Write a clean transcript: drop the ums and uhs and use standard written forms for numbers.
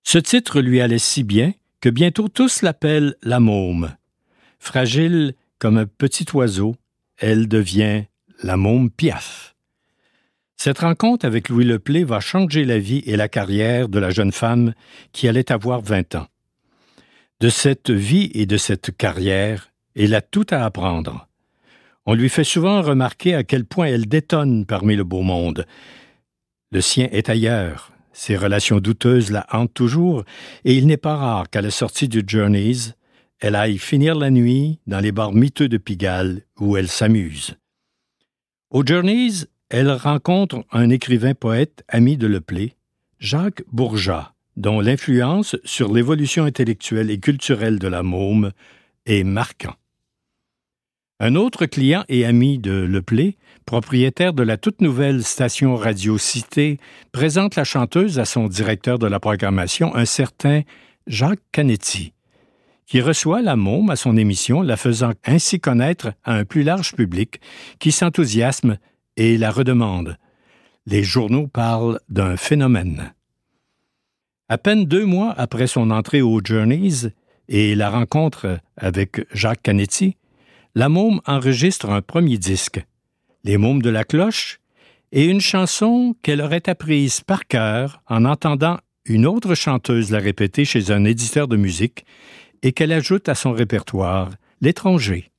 Ce titre lui allait si bien que bientôt tous l'appellent la môme. Fragile comme un petit oiseau, elle devient la môme Piaf. Cette rencontre avec Louis Leplé va changer la vie et la carrière de la jeune femme qui allait avoir 20 ans. De cette vie et de cette carrière, elle a tout à apprendre. On lui fait souvent remarquer à quel point elle détonne parmi le beau monde. Le sien est ailleurs. Ses relations douteuses la hantent toujours et il n'est pas rare qu'à la sortie du Journeys, elle aille finir la nuit dans les bars miteux de Pigalle où elle s'amuse. Au Journeys, elle rencontre un écrivain-poète ami de Leplé, Jacques Bourgeat, dont l'influence sur l'évolution intellectuelle et culturelle de la môme est marquant. Un autre client et ami de Leplé, propriétaire de la toute nouvelle station Radio Cité, présente la chanteuse à son directeur de la programmation, un certain Jacques Canetti, qui reçoit la môme à son émission, la faisant ainsi connaître à un plus large public qui s'enthousiasme et la redemande. Les journaux parlent d'un phénomène. À peine 2 mois après son entrée aux Journeys et la rencontre avec Jacques Canetti, la môme enregistre un premier disque, Les Mômes de la Cloche, et une chanson qu'elle aurait apprise par cœur en entendant une autre chanteuse la répéter chez un éditeur de musique et qu'elle ajoute à son répertoire, L'Étranger.